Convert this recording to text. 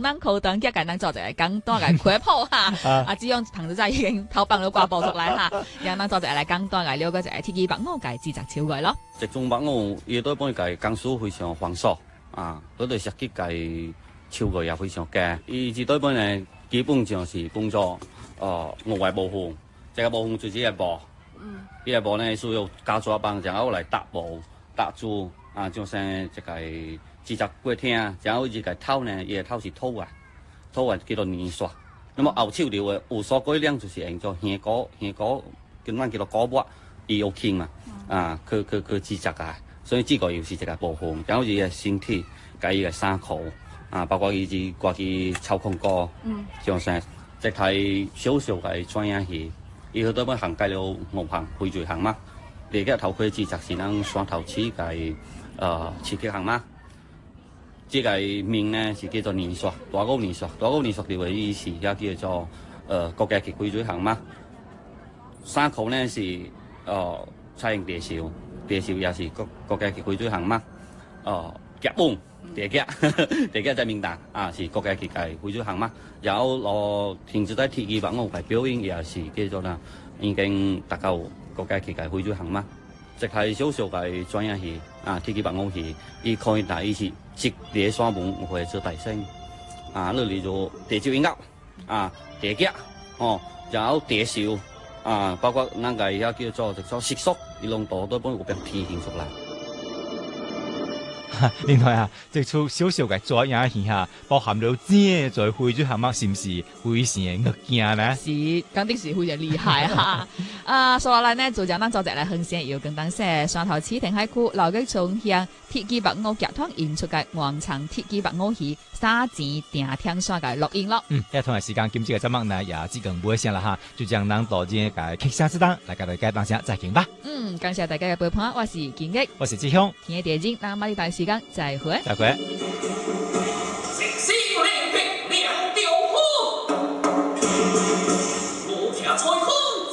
咱口當吉間咱做一個簡單嘅開鋪哈，只用同志仔已經頭幫你掛報出來哈，然後咱做一個嚟簡單嘅了解一下鐵枝白藕嘅製作手藝咯。 一種白藕，伊對本個工序非常繁瑣嗰度設計嘅手藝也非常佳。伊只對本呢基本上是工作蚵仔模糊，這個模糊就是一個模，呢個模呢需要加做幫，然後來搭模搭珠就是這個製作過程，然後這個頭呢，伊個頭是土啊叫做泥刷。那麼後手料有所改良就是用做香膏，跟咱叫做果末，伊有輕嘛去製作啊。所以這個又是一個部分，然後伊個身體加伊個衫褲包括伊隻掛隻操控歌，就是即係小小嘅專業戲，伊好多本行介了5行配對行嘛。第一個頭盔製作是咱雙頭齒嘅刺激行嘛。這個面呢是叫做泥刷，大藕泥刷條嘅意思也叫做國家級配對行嘛。衫褲呢是採用地燒也是國家級配對行嘛。夾碗地夾在名單是國家級嘅配對行嘛。然後停止在鐵枝白藕嘅表演也是叫做啦，已經達到國家級嘅配對行嘛。即係少數嘅專業戲鐵枝白藕戲，伊可以打伊是直列山門或者做大聲例如地椒音樂地夾然後地燒包括咱個也叫做食宿，伊攏都幫我變體現出來。 另外這出小小嘅專業戲包含了真在配對項目，是唔是非常嘅驚呢？ 是，肯定是非常厲害哈！所以來呢，就將咱做一來橫線，要跟當時雙頭市停海區老吉從向鐵枝白藕集團演出嘅廣場鐵枝白藕戲沙錢定聽耍嘅錄音咯。 喺同嘅時間，今次嘅節目呢也只更尾聲啦哈，就將咱到這個客聲之單來甲大家當聲再見吧。 感謝大家嘅陪伴，我是建益， 我是志雄， 天嘅地精，咱馬里大時間再會。 再會。